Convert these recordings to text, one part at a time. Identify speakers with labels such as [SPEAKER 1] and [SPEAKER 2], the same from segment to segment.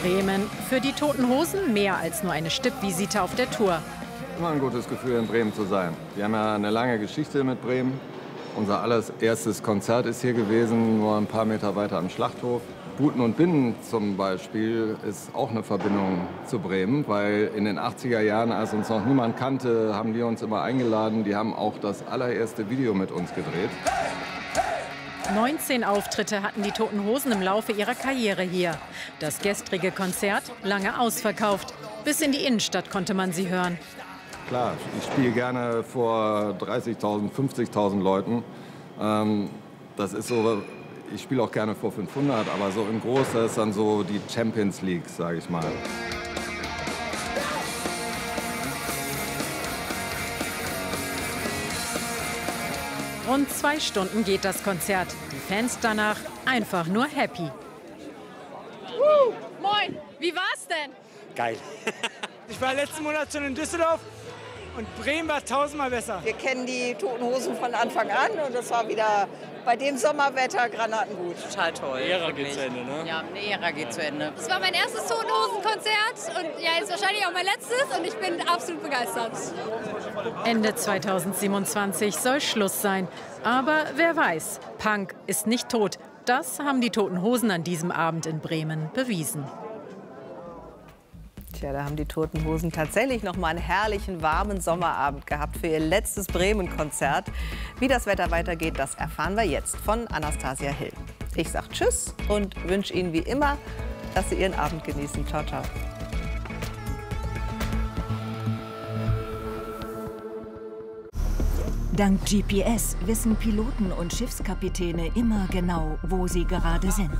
[SPEAKER 1] Bremen. Für die Toten Hosen mehr als nur eine Stippvisite auf der Tour.
[SPEAKER 2] Immer ein gutes Gefühl, in Bremen zu sein. Wir haben ja eine lange Geschichte mit Bremen. Unser allererstes Konzert ist hier gewesen, nur ein paar Meter weiter am Schlachthof. Buten und Binnen zum Beispiel ist auch eine Verbindung zu Bremen, weil in den 80er Jahren, als uns noch niemand kannte, haben die uns immer eingeladen. Die haben auch das allererste Video mit uns gedreht.
[SPEAKER 1] 19 Auftritte hatten die Toten Hosen im Laufe ihrer Karriere hier. Das gestrige Konzert lange ausverkauft. Bis in die Innenstadt konnte man sie hören.
[SPEAKER 2] Klar, ich spiele gerne vor 30.000, 50.000 Leuten. Das ist so, ich spiele auch gerne vor 500, aber so im Großen ist dann so die Champions League, sage ich mal.
[SPEAKER 1] Rund 2 Stunden geht das Konzert. Die Fans danach einfach nur happy.
[SPEAKER 3] Moin, wie war's denn?
[SPEAKER 4] Geil.
[SPEAKER 5] Ich war letzten Monat schon in Düsseldorf und Bremen war 1000-mal besser.
[SPEAKER 6] Wir kennen die Toten Hosen von Anfang an und das war wieder bei dem Sommerwetter granatengut.
[SPEAKER 7] Total toll.
[SPEAKER 4] Die Ära geht zu Ende, ne?
[SPEAKER 7] Ja, eine Ära geht zu Ende.
[SPEAKER 3] Es war mein erstes Toten Hosen-Konzert und ja, jetzt wahrscheinlich auch mein letztes und ich bin absolut begeistert.
[SPEAKER 1] Ende 2027 soll Schluss sein. Aber wer weiß, Punk ist nicht tot. Das haben die Toten Hosen an diesem Abend in Bremen bewiesen.
[SPEAKER 8] Tja, da haben die Toten Hosen tatsächlich noch mal einen herrlichen, warmen Sommerabend gehabt für ihr letztes Bremen-Konzert. Wie das Wetter weitergeht, das erfahren wir jetzt von Anastasia Hill. Ich sage Tschüss und wünsche Ihnen wie immer, dass Sie Ihren Abend genießen. Ciao, ciao.
[SPEAKER 9] Dank GPS wissen Piloten und Schiffskapitäne immer genau, wo sie gerade sind.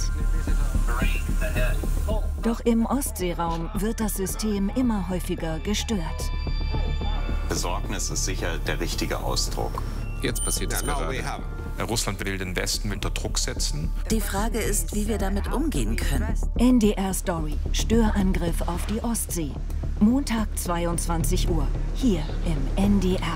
[SPEAKER 9] Doch im Ostseeraum wird das System immer häufiger gestört.
[SPEAKER 10] Besorgnis ist sicher der richtige Ausdruck.
[SPEAKER 11] Jetzt passiert es gerade. Russland will den Westen unter Druck setzen.
[SPEAKER 9] Die Frage ist, wie wir damit umgehen können. NDR Story: Störangriff auf die Ostsee. Montag 22 Uhr, hier im NDR.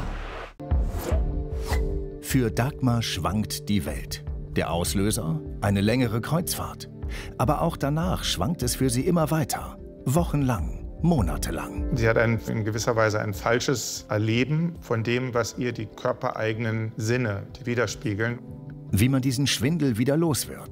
[SPEAKER 12] Für Dagmar schwankt die Welt. Der Auslöser? Eine längere Kreuzfahrt. Aber auch danach schwankt es für sie immer weiter. Wochenlang, monatelang.
[SPEAKER 13] Sie hat in gewisser Weise ein falsches Erleben von dem, was ihr die körpereigenen Sinne widerspiegeln.
[SPEAKER 12] Wie man diesen Schwindel wieder los wird.